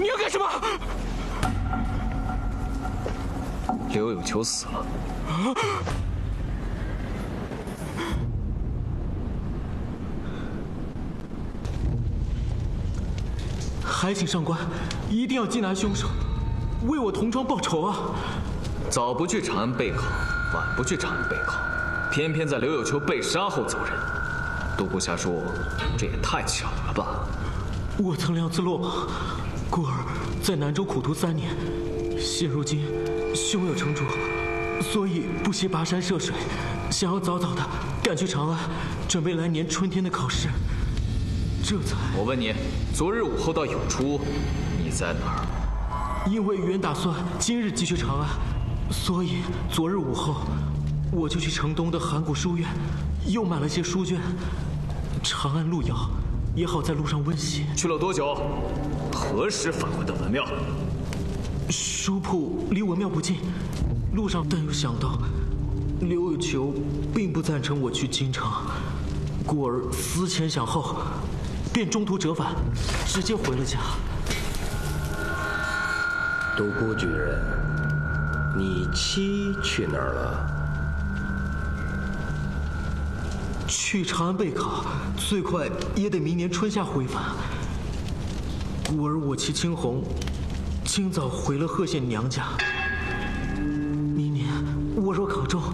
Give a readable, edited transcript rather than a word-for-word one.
你要干什么？ 刘有求死了。 还请上官一定要缉拿凶手，为我同窗报仇啊！ 早不去长安备考，晚不去长安备考，偏偏在刘有求被杀后走人。独孤侠说，这也太巧了吧？ 我曾2次落马，故而在南州苦读3年，现如今胸有成竹，所以不惜跋山涉水，想要早早的赶去长安，准备来年春天的考试。这才…… 我问你，昨日午后到酉初，你在哪儿？ 因为原打算今日即去长安，所以昨日午后我就去城东的函谷书院，又买了些书卷。长安路遥，也好在路上温习。 去了多久？何时返回的文庙？ 书铺离文庙不近，路上但又想到刘有求并不赞成我去京城，故而思前想后，便中途折返，直接回了家。 独孤举人，你妻去哪儿了？ 去长安备考，最快也得明年春夏回返。故而我妻青红，今早回了贺县娘家。明年我若考中，